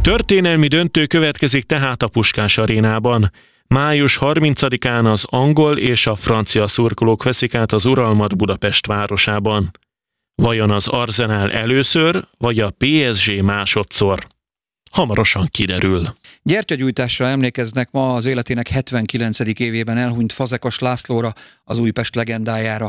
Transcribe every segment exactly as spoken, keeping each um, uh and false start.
Történelmi döntő következik tehát a Puskás arénában. május harmincadikán az angol és a francia szurkolók veszik át az uralmat Budapest városában. Vajon az Arsenal először, vagy a pé es gé másodszor? Hamarosan kiderül. Gyertyagyújtásra emlékeznek ma az életének hetvenkilencedik évében elhunyt Fazekas Lászlóra, az Újpest legendájára.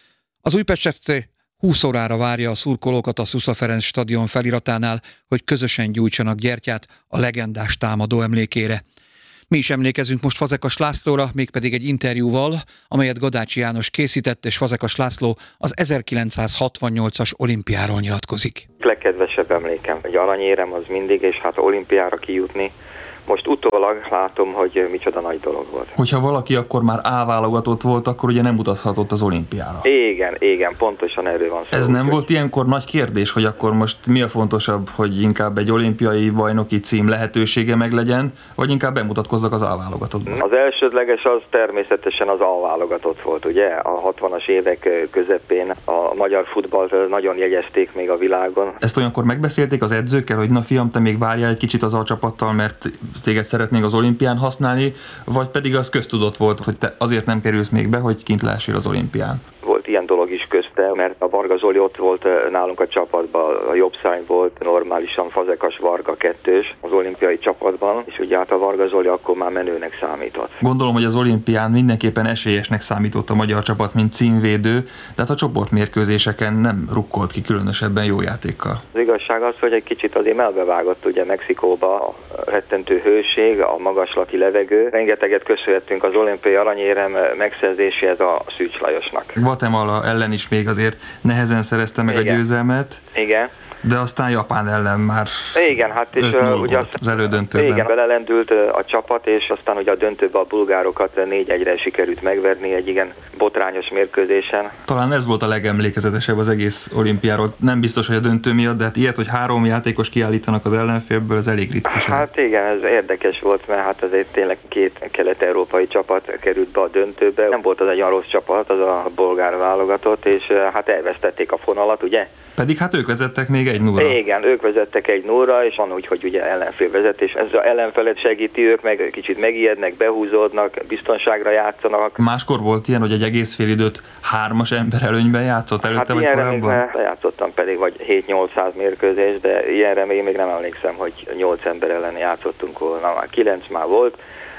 Az Újpest ef cé húsz órára várja a szurkolókat a Szusza Ferenc stadion feliratánál, hogy közösen gyújtsanak gyertyát a legendás támadó emlékére. Mi is emlékezünk most Fazekas Lászlóra, mégpedig egy interjúval, amelyet Gadácsi János készített, és Fazekas László az ezerkilencszázhatvannyolcas olimpiáról nyilatkozik. Legkedvesebb emlékem, hogy aranyérem az mindig, és hát olimpiára kijutni. Most utólag látom, hogy micsoda nagy dolog volt. Hogyha valaki akkor már A válogatott volt, akkor ugye nem utathatott az olimpiára. Igen, igen, pontosan erről van szó. Ez nem volt ilyenkor nagy kérdés, hogy akkor most mi a fontosabb, hogy inkább egy olimpiai bajnoki cím lehetősége meglegyen, vagy inkább bemutatkozzak az A válogatottban? Az elsődleges az természetesen az A válogatott volt, ugye? A hatvanas évek közepén a magyar futballt nagyon jegyezték még a világon. Ezt olyankor megbeszélték az edzőkkel, hogy na fiam, te még várjál egy kicsit az A csapattal, mert téged szeretnénk az olimpián használni, vagy pedig az köztudott volt, hogy te azért nem kerülsz még be, hogy kint lehessél az olimpián? Volt ilyen dolog is közte, mert a Varga Zoli ott volt nálunk a csapatban, a jobb szány volt normálisan Fazekas Varga kettős az olimpiai csapatban, és ugye hát a Varga Zoli akkor már menőnek számított. Gondolom, hogy az olimpián mindenképpen esélyesnek számított a magyar csapat, mint címvédő, tehát a csoportmérkőzéseken nem rukkolt ki különösebben jó játékkal. Az igazság az, hogy egy kicsit azért melbevágott ugye Mexikóba a rettentő hőség, a magaslati levegő. Rengeteget köszönhetünk az olimpiai aranyérem megszerzéséhez a Szűcs Lajosnak. Guatemala ellen is még azért nehezen szerezte meg Igen. a győzelmet. Igen. De aztán Japán ellen már igen, hát és uh, ugye az elődöntőben. Igen, belelendült a csapat, és aztán ugye a döntőben a bulgárokat négy egyre sikerült megverni egy igen botrányos mérkőzésen. Talán ez volt a legemlékezetesebb az egész olimpiáról. Nem biztos, hogy a döntő miatt, de hát ilyet, hogy három játékos kiállítanak az ellenfélből, ez elég ritkaság. Hát igen, ez érdekes volt, mert hát azért tényleg két kelet-európai csapat került be a döntőbe. Nem volt az egy olyan rossz csapat, az a bolgár válogatott, és hát elvesztették a fonalat, ugye? Pedig hát ők vezettek még egy nullra. Igen, ők vezettek egy nullra, és van úgy, hogy ugye ellenfél vezetés. Ez az ellenfelet segíti, ők meg kicsit megijednek, behúzódnak, biztonságra játszanak. Máskor volt ilyen, hogy egy egész fél időt hármas ember előnyben játszott előtte, hát vagy korábban? Hát játszottam pedig vagy hét-nyolcszáz mérkőzés, de ilyenre még, még nem emlékszem, hogy nyolc ember ellen játszottunk volna. Már kilenc már volt,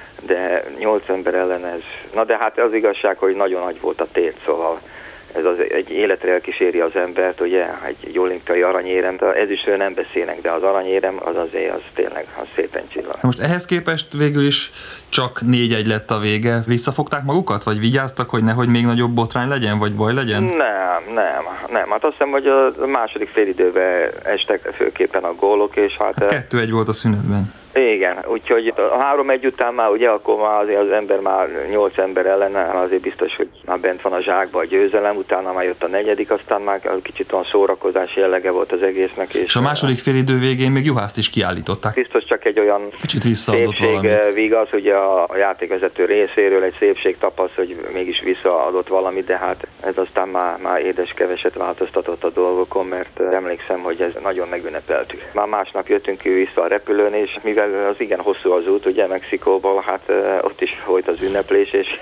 de nyolc ember ellen ez... Na de hát az igazság, hogy nagyon nagy volt a tét, szóval ez az egy életre elkíséri az embert, ugye, egy, egy olimpiai aranyérem, ez is nem beszélnek, de az aranyérem az azért, az tényleg az szépen csillan. Most ehhez képest végül is csak négy egy lett a vége. Visszafogták magukat, vagy vigyáztak, hogy nehogy még nagyobb botrány legyen, vagy baj legyen? Nem, nem, nem. Hát azt hiszem, hogy a második félidőben estek főképpen a gólok, és hát... hát kettő egy volt a szünetben. Igen, úgyhogy a három egy után már ugye akkor már azért az ember már nyolc ember ellen, azért biztos, hogy már bent van a zsákba a győzelem, utána már jött a negyedik, aztán már kicsit olyan szórakozás jellege volt az egésznek. És, és a második félidő végén még Juhászt is kiállították. Biztos csak egy olyan kicsit visszaadott szépség vigaz, ugye a játékvezető részéről egy szépség tapasz, hogy mégis visszaadott valamit, de hát ez aztán már, már édes keveset változtatott a dolgokon, mert emlékszem, hogy ez nagyon megünnepeltük. Már másnap jöttünk vissza a repülőn, és mivel az igen hosszú az út, ugye Mexikóban, hát uh, ott is volt az ünneplés, és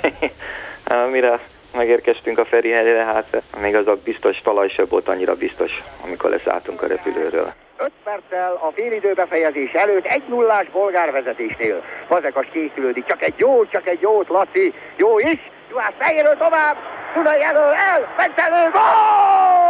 mire megérkeztünk a ferihelyre, hát még az a biztos talaj sem volt annyira biztos, amikor leszálltunk a repülőről. öt perccel a félidő befejezés előtt egy nullás bolgár vezetésnél. Fazekas készülődik, csak egy jó, csak egy jót, Laci, jó is, Juhász fejéről tovább, Dunai elől el, Pentelő, gól!